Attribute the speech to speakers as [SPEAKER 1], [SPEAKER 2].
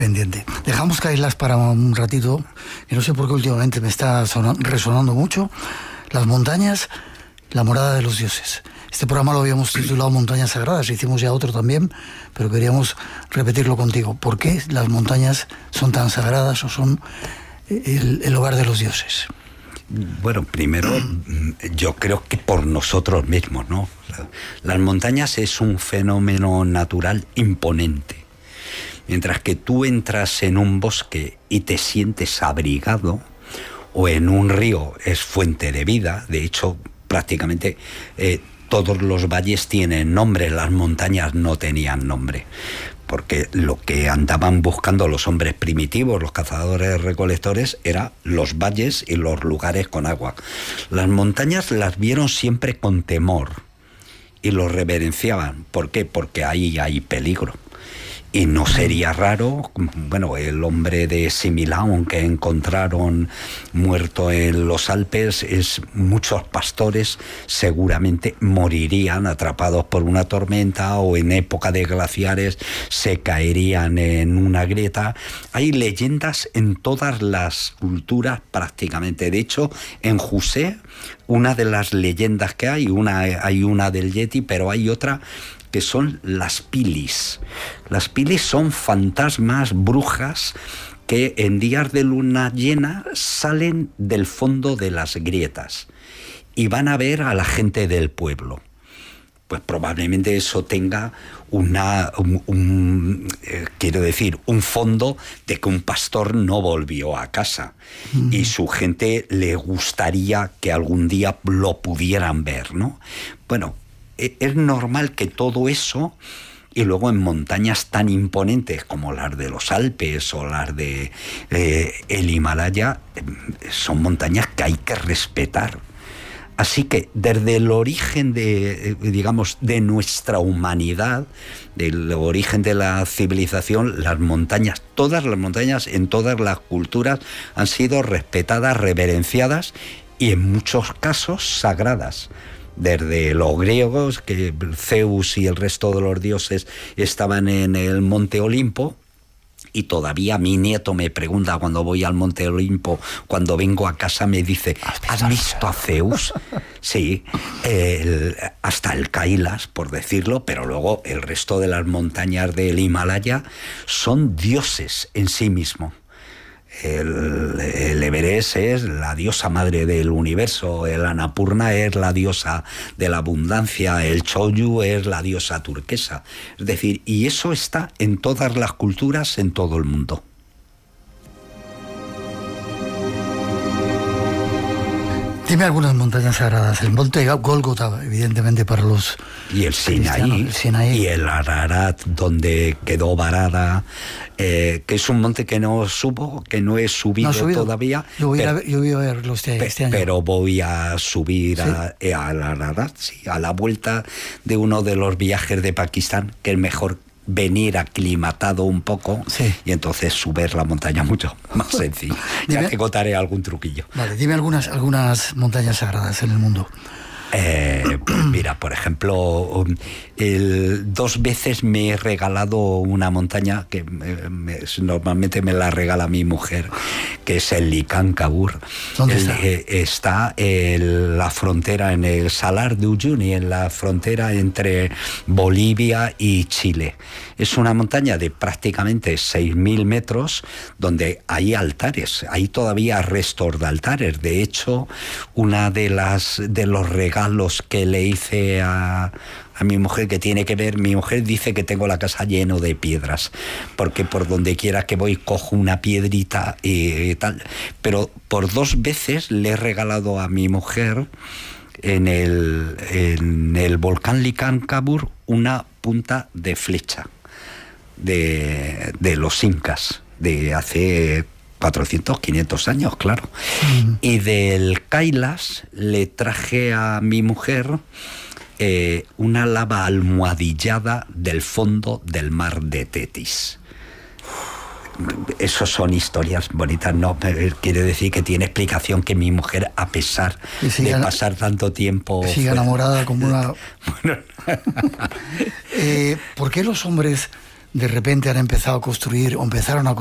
[SPEAKER 1] pendiente. Dejamos Cairlas para un ratito, y no sé por qué últimamente me está resonando mucho. Las montañas, la morada de los dioses. Este programa lo habíamos titulado Montañas Sagradas, hicimos ya otro también, pero queríamos repetirlo contigo. ¿Por qué las montañas son tan sagradas o son el hogar de los dioses?
[SPEAKER 2] Bueno, primero, yo creo que por nosotros mismos, ¿no? Las montañas es un fenómeno natural imponente. Mientras que tú entras en un bosque y te sientes abrigado, o en un río es fuente de vida. De hecho, prácticamente todos los valles tienen nombre, las montañas no tenían nombre, porque lo que andaban buscando los hombres primitivos, los cazadores recolectores, eran los valles y los lugares con agua. Las montañas las vieron siempre con temor y los reverenciaban. ¿Por qué? Porque ahí hay peligro. Y no sería raro, bueno, el hombre de Similaun que encontraron muerto en los Alpes, muchos pastores seguramente morirían atrapados por una tormenta o en época de glaciares se caerían en una grieta. Hay leyendas en todas las culturas prácticamente. De hecho, en José, una de las leyendas que hay una del Yeti, pero hay otra que son las pilis. Las pilis son fantasmas, brujas, que en días de luna llena salen del fondo de las grietas y van a ver a la gente del pueblo. Pues probablemente eso tenga quiero decir, un fondo de que un pastor no volvió a casa y su gente le gustaría que algún día lo pudieran ver, ¿no? Bueno, es normal que todo eso, y luego en montañas tan imponentes como las de los Alpes o las de el Himalaya, son montañas que hay que respetar. Así que desde el origen de nuestra humanidad, del origen de la civilización, las montañas, todas las montañas en todas las culturas han sido respetadas, reverenciadas y en muchos casos sagradas. Desde los griegos, que Zeus y el resto de los dioses estaban en el Monte Olimpo, y todavía mi nieto me pregunta cuando voy al Monte Olimpo, cuando vengo a casa me dice, ¿has visto a Zeus? Sí, hasta el Kailas, por decirlo, pero luego el resto de las montañas del Himalaya son dioses en sí mismos. El Everest es la diosa madre del universo, el Annapurna es la diosa de la abundancia, el Choyu es la diosa turquesa. Es decir, y eso está en todas las culturas, en todo el mundo.
[SPEAKER 1] Dime algunas montañas sagradas. El monte Gólgota, evidentemente, para los
[SPEAKER 2] y el Sinaí, y el Ararat, donde quedó varada, que es un monte que no subo, que no he subido todavía.
[SPEAKER 1] Yo voy a verlo este año.
[SPEAKER 2] Pero voy a subir al Ararat, sí, a la vuelta de uno de los viajes de Pakistán, que es mejor venir aclimatado un poco, sí, y entonces subir la montaña mucho más sencillo. Ya te contaré algún truquillo.
[SPEAKER 1] Vale, dime algunas montañas sagradas en el mundo.
[SPEAKER 2] Pues mira, por ejemplo, 2 veces me he regalado una montaña que normalmente me la regala mi mujer, que es el Lican Kabur.
[SPEAKER 1] ¿Dónde está?
[SPEAKER 2] Está en la frontera, en el Salar de Uyuni, en la frontera entre Bolivia y Chile. Es una montaña de prácticamente 6.000 metros, donde hay altares, hay todavía restos de altares. De hecho, una de los regalos que le hice a mi mujer, que tiene que ver, mi mujer dice que tengo la casa lleno de piedras, porque por donde quiera que voy cojo una piedrita y tal, pero por 2 veces le he regalado a mi mujer en el volcán Lican Kabur una punta de flecha de los incas de hace 400, 500 años, claro. Y del Kailas le traje a mi mujer una lava almohadillada del fondo del mar de Tetis. Eso son historias bonitas, no quiere decir que tiene explicación que mi mujer, a pesar de pasar tanto tiempo,
[SPEAKER 1] sigue enamorada como una...
[SPEAKER 2] Bueno.
[SPEAKER 1] ¿Por qué los hombres de repente han empezado a construir o empezaron a